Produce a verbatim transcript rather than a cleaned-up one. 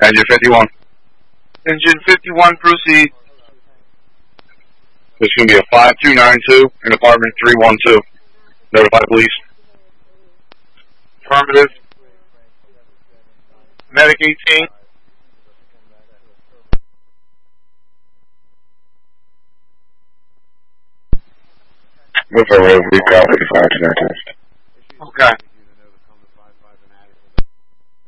Engine fifty-one. Engine fifty-one, proceed. This is going to be a five two nine two in apartment three one two. Notify police. Affirmative. Medic eighteen. Move over, we copy, fire to test. Okay.